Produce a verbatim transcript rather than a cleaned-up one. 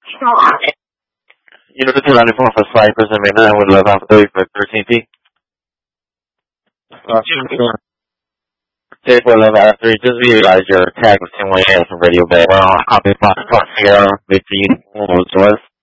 You know, the two ninety-four for Cypress and Midnight with love after thirty for thirteen P. Uh, sure. Take for love after you just realize your tag was ten way from Radio Bay. Well, I'll be fine. I'll figure out if you know what it was.